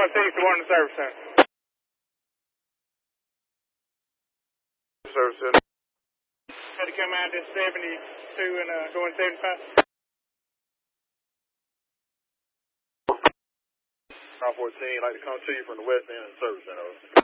161 to the service center. Service center. Had to come out to 72 and going 75. 14, like to come to you from the west end of the service center.